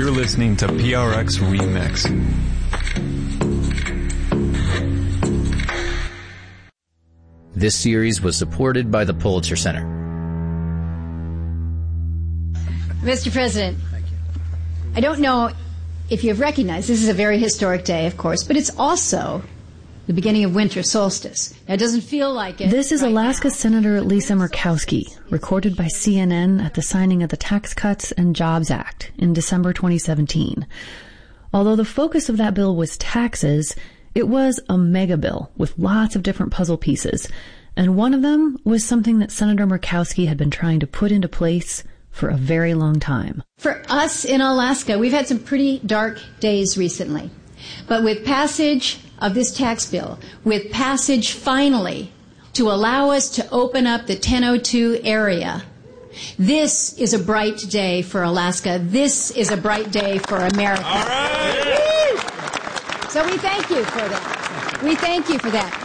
You're listening to PRX Remix. This series was supported by the Pulitzer Center. Mr. President, I don't know if you have recognized this is a very historic day, of course, but it's also the beginning of winter solstice. Now, it doesn't feel like it. This is Alaska Senator Lisa Murkowski, recorded by CNN at the signing of the Tax Cuts and Jobs Act in December 2017. Although the focus of that bill was taxes, it was a mega bill with lots of different puzzle pieces, and one of them was something that Senator Murkowski had been trying to put into place for a very long time. For us in Alaska, we've had some pretty dark days recently. But with passage of this tax bill, with passage finally to allow us to open up the 1002 area, this is a bright day for Alaska. This is a bright day for America. All right. So we thank you for that. We thank you for that.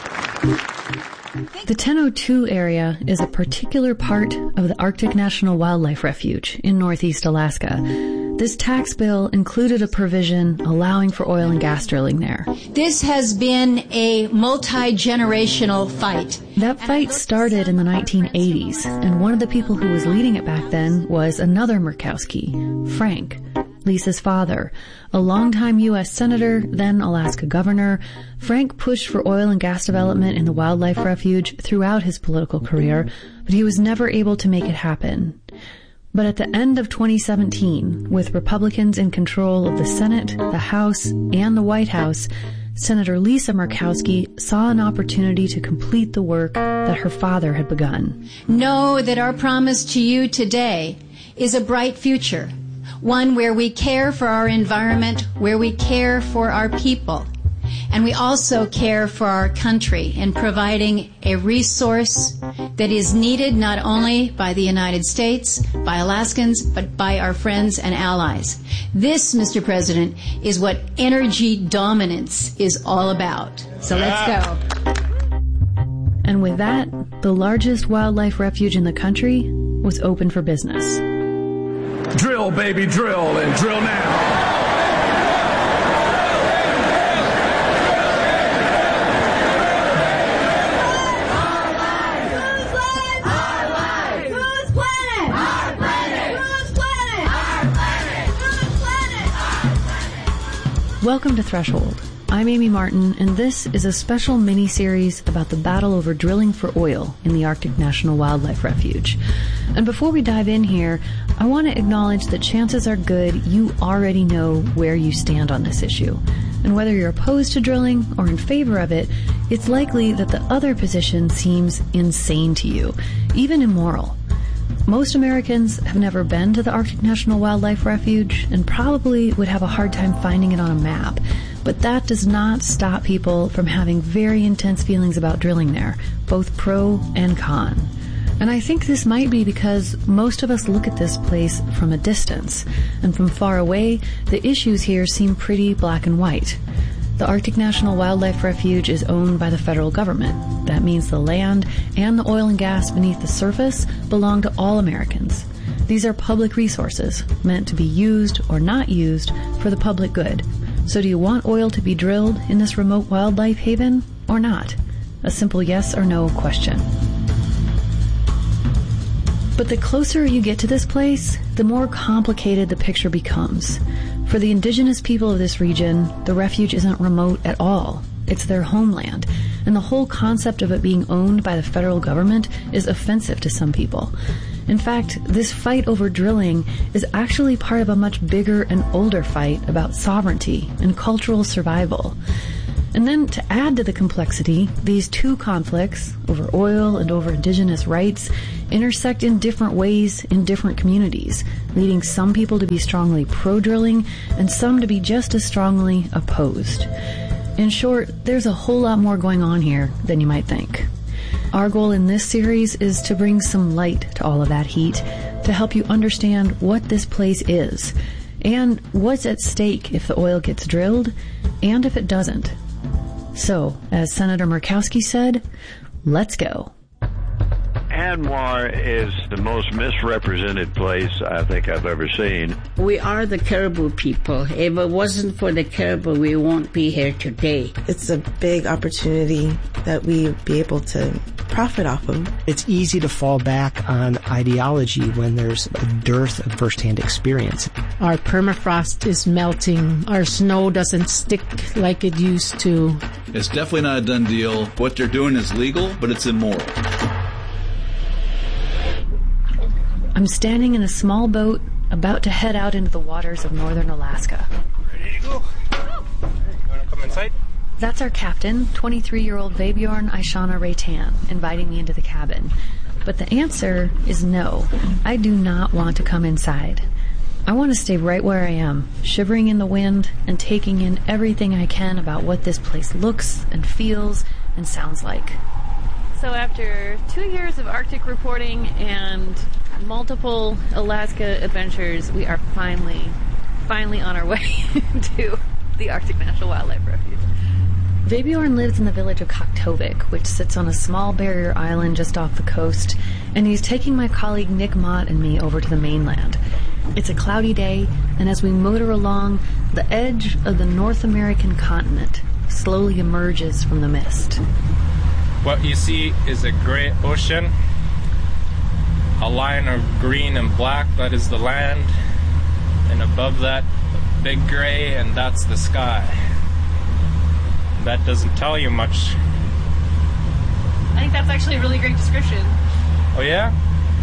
The 1002 area is a particular part of the Arctic National Wildlife Refuge in northeast Alaska. This tax bill included a provision allowing for oil and gas drilling there. This has been a multi-generational fight. That fight started in the 1980s, and one of the people who was leading it back then was another Murkowski, Frank, Lisa's father. A longtime U.S. Senator, then Alaska Governor, Frank pushed for oil and gas development in the wildlife refuge throughout his political career, but he was never able to make it happen. But at the end of 2017, with Republicans in control of the Senate, the House, and the White House, Senator Lisa Murkowski saw an opportunity to complete the work that her father had begun. Know that our promise to you today is a bright future, one where we care for our environment, where we care for our people, and we also care for our country in providing a resource that is needed not only by the United States, by Alaskans, but by our friends and allies. This, Mr. President, is what energy dominance is all about. So let's go. And with that, the largest wildlife refuge in the country was open for business. Drill, baby, drill, and drill now. Welcome to Threshold. I'm Amy Martin, and this is a special mini-series about the battle over drilling for oil in the Arctic National Wildlife Refuge. And before we dive in here, I want to acknowledge that chances are good you already know where you stand on this issue. And whether you're opposed to drilling or in favor of it, it's likely that the other position seems insane to you, even immoral. Most Americans have never been to the Arctic National Wildlife Refuge and probably would have a hard time finding it on a map. But that does not stop people from having very intense feelings about drilling there, both pro and con. And I think this might be because most of us look at this place from a distance, and from far away, the issues here seem pretty black and white. The Arctic National Wildlife Refuge is owned by the federal government. That means the land and the oil and gas beneath the surface belong to all Americans. These are public resources meant to be used or not used for the public good. So do you want oil to be drilled in this remote wildlife haven or not? A simple yes or no question. But the closer you get to this place, the more complicated the picture becomes. For the indigenous people of this region, the refuge isn't remote at all. It's their homeland, and the whole concept of it being owned by the federal government is offensive to some people. In fact, this fight over drilling is actually part of a much bigger and older fight about sovereignty and cultural survival. And then to add to the complexity, these two conflicts, over oil and over indigenous rights, intersect in different ways in different communities, leading some people to be strongly pro-drilling and some to be just as strongly opposed. In short, there's a whole lot more going on here than you might think. Our goal in this series is to bring some light to all of that heat, to help you understand what this place is, and what's at stake if the oil gets drilled, and if it doesn't. So, as Senator Murkowski said, let's go. Canmore is the most misrepresented place I think I've ever seen. We are the Caribou people. If it wasn't for the Caribou, we won't be here today. It's a big opportunity that we be able to profit off of. It's easy to fall back on ideology when there's a dearth of first-hand experience. Our permafrost is melting. Our snow doesn't stick like it used to. It's definitely not a done deal. What they're doing is legal, but it's immoral. I'm standing in a small boat about to head out into the waters of northern Alaska. Ready to go? You want to come inside? That's our captain, 23-year-old Vebjorn Ishana Reitan, inviting me into the cabin. But the answer is no. I do not want to come inside. I want to stay right where I am, shivering in the wind and taking in everything I can about what this place looks and feels and sounds like. So after 2 years of Arctic reporting and multiple Alaska adventures, we are finally on our way to the Arctic National Wildlife Refuge. Vebjorn lives in the village of Kaktovik, which sits on a small barrier island just off the coast, and he's taking my colleague Nick Mott and me over to the mainland. It's a cloudy day, and as we motor along, the edge of the North American continent slowly emerges from the mist. What you see is a great ocean, a line of green and black, that is the land, and above that, big gray, and that's the sky. That doesn't tell you much. I think that's actually a really great description. Oh yeah?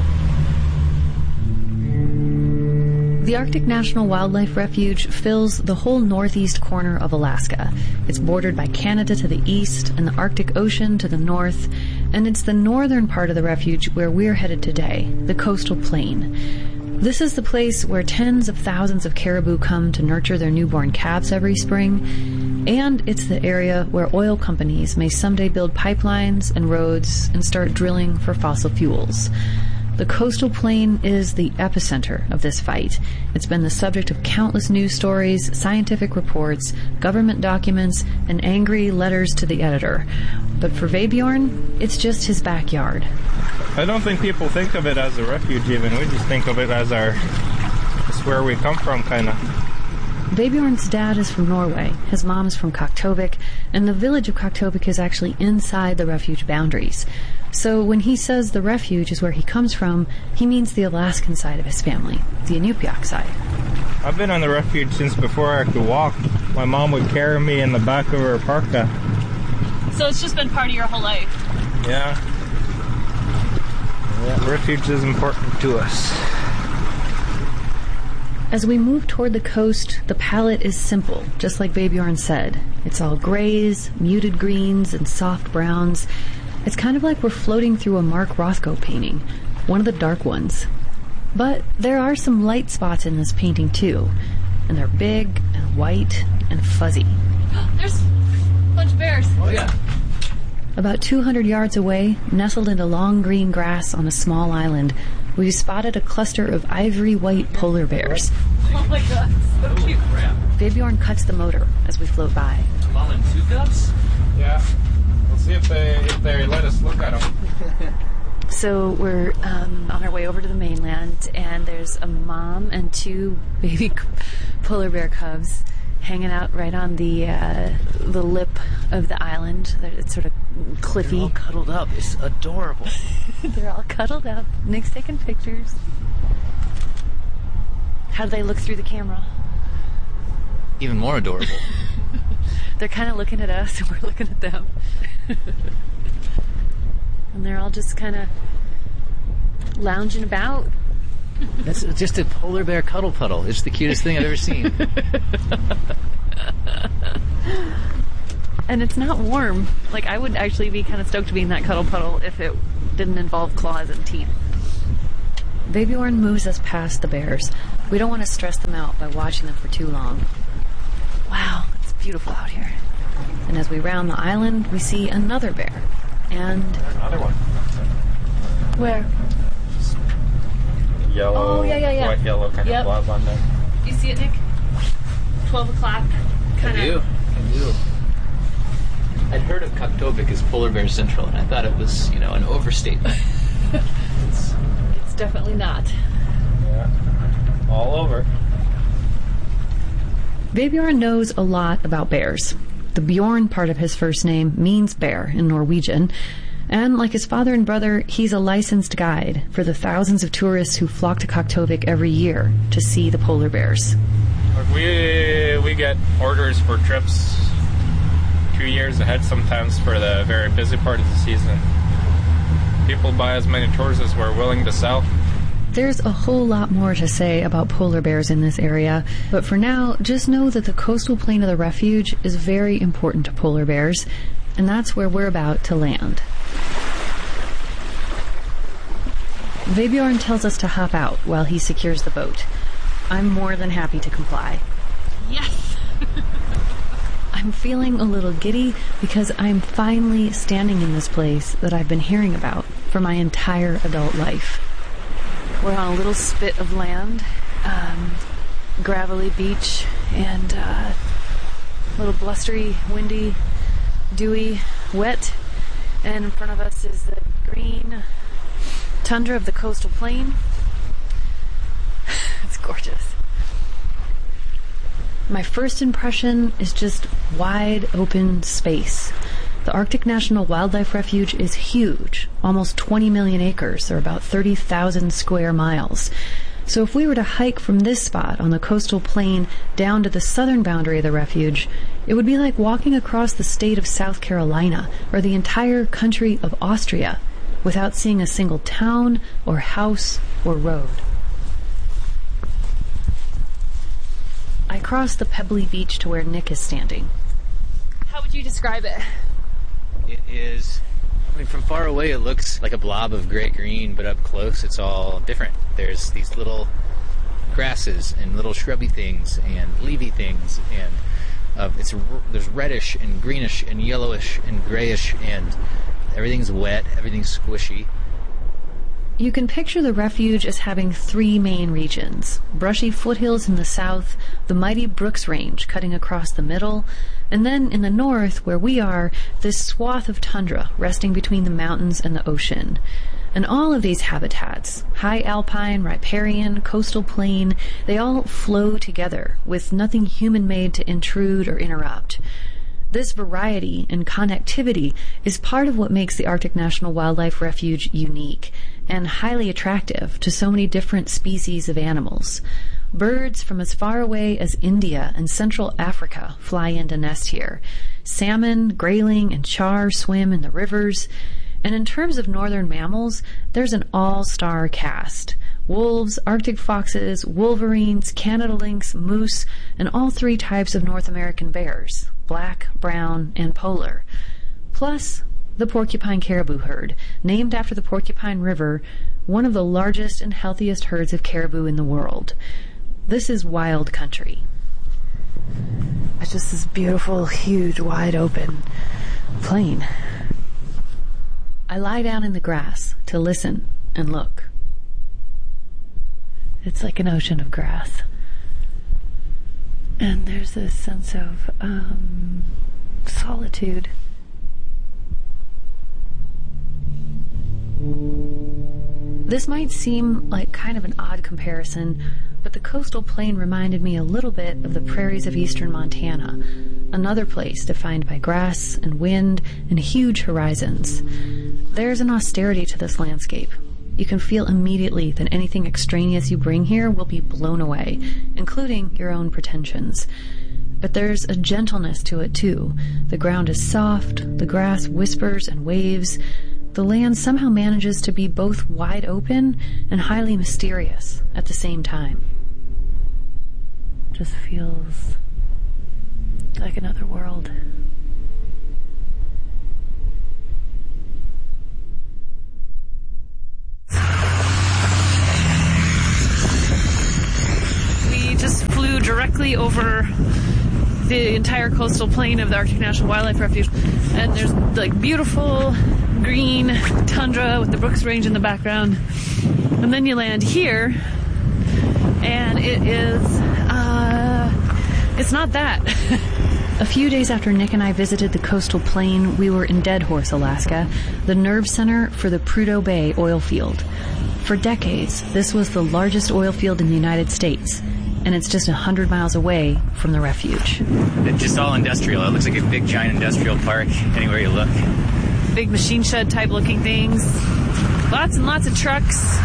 The Arctic National Wildlife Refuge fills the whole northeast corner of Alaska. It's bordered by Canada to the east and the Arctic Ocean to the north, and it's the northern part of the refuge where we're headed today, the coastal plain. This is the place where tens of thousands of caribou come to nurture their newborn calves every spring, and it's the area where oil companies may someday build pipelines and roads and start drilling for fossil fuels. The coastal plain is the epicenter of this fight. It's been the subject of countless news stories, scientific reports, government documents, and angry letters to the editor. But for Vebjorn, it's just his backyard. I don't think people think of it as a refuge even. We just think of it as it's where we come from, kind of. Vebjorn's dad is from Norway, his mom's from Kaktovik, and the village of Kaktovik is actually inside the refuge boundaries. So when he says the refuge is where he comes from, he means the Alaskan side of his family, the Inupiaq side. I've been on the refuge since before I could walk. My mom would carry me in the back of her parka. So it's just been part of your whole life? Yeah. Yeah, refuge is important to us. As we move toward the coast, the palette is simple, just like Vebjorn said. It's all grays, muted greens, and soft browns. It's kind of like we're floating through a Mark Rothko painting, one of the dark ones. But there are some light spots in this painting too, and they're big and white and fuzzy. There's a bunch of bears. Oh yeah. About 200 yards away, nestled into long green grass on a small island, we've spotted a cluster of ivory-white polar bears. Oh my god, so cute. Vebjorn cuts the motor as we float by. All in two cups? Yeah. We'll see if they let us look at them. So we're on our way over to the mainland, and there's a mom and two baby polar bear cubs hanging out right on the lip of the island. It's sort of cliffy. They're all cuddled up. It's adorable. They're all cuddled up. Nick's taking pictures. How do they look through the camera? Even more adorable. They're kind of looking at us, and we're looking at them. And they're all just kind of lounging about. That's just a polar bear cuddle puddle. It's the cutest thing I've ever seen. And it's not warm. Like, I would actually be kind of stoked to be in that cuddle puddle if it didn't involve claws and teeth. Vebjorn moves us past the bears. We don't want to stress them out by watching them for too long. Wow, it's beautiful out here. And as we round the island, we see another bear. And another one. Where? Yellow. Oh, yeah. White, yellow kind of blob on there. Do you see it, Nick? 12 o'clock. I do. I'd heard of Kaktovik as Polar Bear Central, and I thought it was, an overstatement. It's definitely not. Yeah, all over. Vebjorn knows a lot about bears. The Bjorn part of his first name means bear in Norwegian. And like his father and brother, he's a licensed guide for the thousands of tourists who flock to Kaktovik every year to see the polar bears. We get orders for trips 2 years ahead sometimes for the very busy part of the season. People buy as many tours as we're willing to sell. There's a whole lot more to say about polar bears in this area, but for now, just know that the coastal plain of the refuge is very important to polar bears, and that's where we're about to land. Vebjorn tells us to hop out while he secures the boat. I'm more than happy to comply. Yes! I'm feeling a little giddy because I'm finally standing in this place that I've been hearing about for my entire adult life. We're on a little spit of land, gravelly beach, and a little blustery, windy, dewy, wet, and in front of us is the green tundra of the coastal plain. It's gorgeous. My first impression is just wide open space. The Arctic National Wildlife Refuge is huge, almost 20 million acres, or about 30,000 square miles. So if we were to hike from this spot on the coastal plain down to the southern boundary of the refuge, it would be like walking across the state of South Carolina or the entire country of Austria without seeing a single town or house or road. I cross the pebbly beach to where Nick is standing. How would you describe it? It is, from far away it looks like a blob of gray-green, but up close it's all different. There's these little grasses and little shrubby things and leafy things, and there's reddish and greenish and yellowish and grayish, and everything's wet, everything's squishy. You can picture the refuge as having three main regions: brushy foothills in the south, the mighty Brooks Range cutting across the middle, and then in the north, where we are, this swath of tundra resting between the mountains and the ocean. And all of these habitats, high alpine, riparian, coastal plain, they all flow together with nothing human-made to intrude or interrupt. This variety and connectivity is part of what makes the Arctic National Wildlife Refuge unique and highly attractive to so many different species of animals. Birds from as far away as India and Central Africa fly in to nest here. Salmon, grayling, and char swim in the rivers. And in terms of northern mammals, there's an all-star cast. Wolves, Arctic foxes, wolverines, Canada lynx, moose, and all three types of North American bears: black, brown, and polar. Plus, the porcupine caribou herd, named after the Porcupine River, one of the largest and healthiest herds of caribou in the world. This is wild country. It's just this beautiful, huge, wide open plain. I lie down in the grass to listen and look. It's like an ocean of grass. And there's this sense of solitude. This might seem like kind of an odd comparison, but the coastal plain reminded me a little bit of the prairies of eastern Montana, another place defined by grass and wind and huge horizons. There's an austerity to this landscape. You can feel immediately that anything extraneous you bring here will be blown away, including your own pretensions. But there's a gentleness to it, too. The ground is soft, the grass whispers and waves. The land somehow manages to be both wide open and highly mysterious at the same time. Just feels like another world. We just flew directly over the entire coastal plain of the Arctic National Wildlife Refuge, and there's like beautiful green tundra with the Brooks Range in the background, and then you land here and it is it's not that. A few days after Nick and I visited the coastal plain, we were in Deadhorse, Alaska, the nerve center for the Prudhoe Bay oil field. For decades, this was the largest oil field in the United States, and it's just 100 miles away from the refuge. It's just all industrial. It looks like a big, giant industrial park anywhere you look. Big machine shed type looking things. Lots and lots of trucks.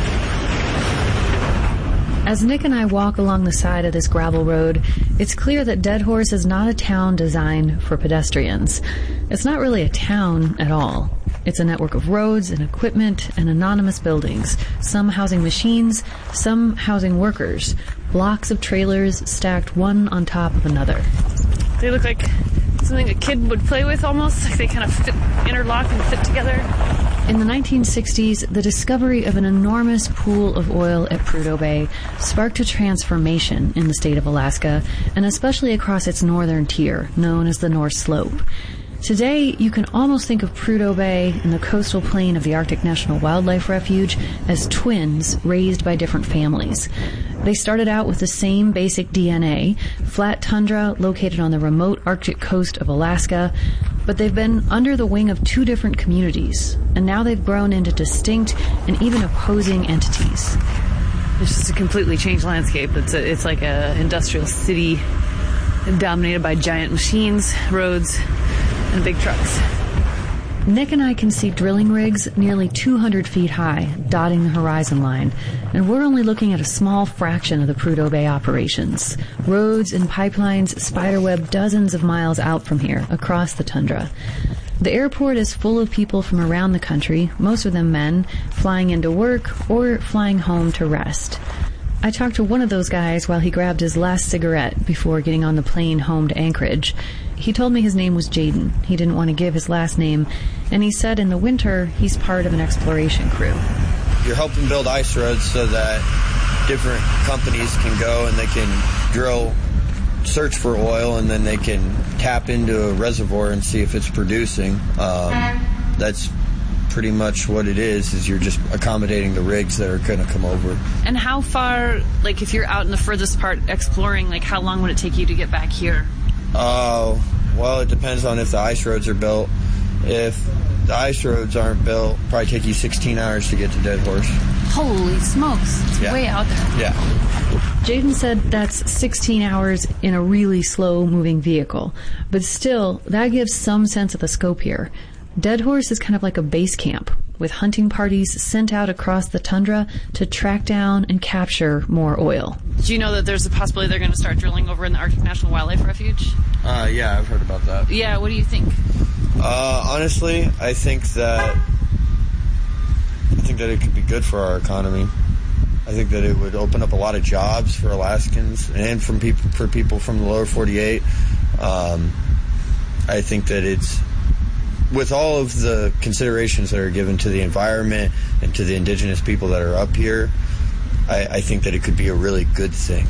As Nick and I walk along the side of this gravel road, it's clear that Deadhorse is not a town designed for pedestrians. It's not really a town at all. It's a network of roads and equipment and anonymous buildings, some housing machines, some housing workers, blocks of trailers stacked one on top of another. They look like something a kid would play with almost, like they kind of interlock and fit together. In the 1960s, the discovery of an enormous pool of oil at Prudhoe Bay sparked a transformation in the state of Alaska, and especially across its northern tier, known as the North Slope. Today, you can almost think of Prudhoe Bay and the coastal plain of the Arctic National Wildlife Refuge as twins raised by different families. They started out with the same basic DNA, flat tundra located on the remote Arctic coast of Alaska, but they've been under the wing of two different communities, and now they've grown into distinct and even opposing entities. It's just a completely changed landscape. It's like an industrial city dominated by giant machines, roads, and big trucks. Nick and I can see drilling rigs nearly 200 feet high, dotting the horizon line, and we're only looking at a small fraction of the Prudhoe Bay operations. Roads and pipelines spiderweb dozens of miles out from here, across the tundra. The airport is full of people from around the country, most of them men, flying into work or flying home to rest. I talked to one of those guys while he grabbed his last cigarette before getting on the plane home to Anchorage. He told me his name was Jaden. He didn't want to give his last name, and he said in the winter he's part of an exploration crew. You're helping build ice roads so that different companies can go and they can drill, search for oil, and then they can tap into a reservoir and see if it's producing. That's pretty much what it is you're just accommodating the rigs that are going to come over. And how far, like if you're out in the furthest part exploring, like how long would it take you to get back here? Well, it depends on if the ice roads are built. If the ice roads aren't built, it'll probably take you 16 hours to get to Deadhorse. Holy smokes, it's way out there. Yeah. Jaden said that's 16 hours in a really slow-moving vehicle. But still, that gives some sense of the scope here. Deadhorse is kind of like a base camp, with hunting parties sent out across the tundra to track down and capture more oil. Do you know that there's a possibility they're going to start drilling over in the Arctic National Wildlife Refuge? Yeah, I've heard about that. Yeah, what do you think? Honestly, I think that it could be good for our economy. I think that it would open up a lot of jobs for Alaskans and for people from the lower 48. I think that it's, with all of the considerations that are given to the environment and to the indigenous people that are up here, I think that it could be a really good thing.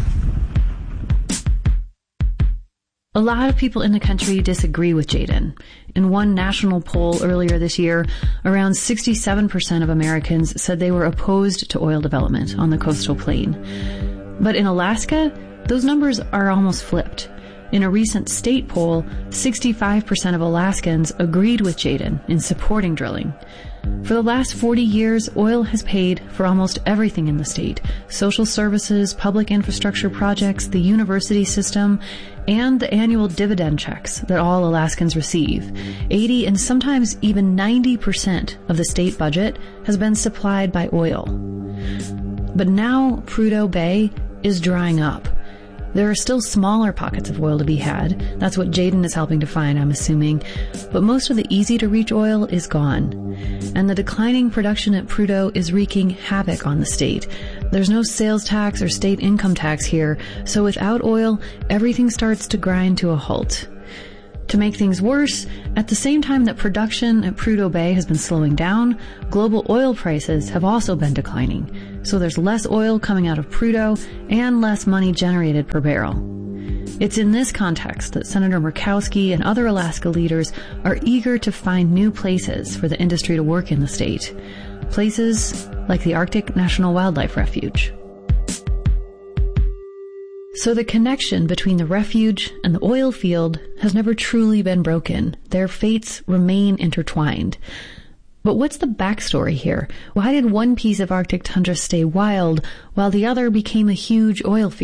A lot of people in the country disagree with Jaden. In one national poll earlier this year, around 67% of Americans said they were opposed to oil development on the coastal plain. But in Alaska, those numbers are almost flipped. In a recent state poll, 65% of Alaskans agreed with Jaden in supporting drilling. For the last 40 years, oil has paid for almost everything in the state: social services, public infrastructure projects, the university system, and the annual dividend checks that all Alaskans receive. 80 and sometimes even 90% of the state budget has been supplied by oil. But now Prudhoe Bay is drying up. There are still smaller pockets of oil to be had. That's what Jaden is helping to find, I'm assuming. But most of the easy-to-reach oil is gone. And the declining production at Prudhoe is wreaking havoc on the state. There's no sales tax or state income tax here, so without oil, everything starts to grind to a halt. To make things worse, at the same time that production at Prudhoe Bay has been slowing down, global oil prices have also been declining. So there's less oil coming out of Prudhoe and less money generated per barrel. It's in this context that Senator Murkowski and other Alaska leaders are eager to find new places for the industry to work in the state. Places like the Arctic National Wildlife Refuge. So the connection between the refuge and the oil field has never truly been broken. Their fates remain intertwined. But what's the backstory here? Why did one piece of Arctic tundra stay wild while the other became a huge oil field?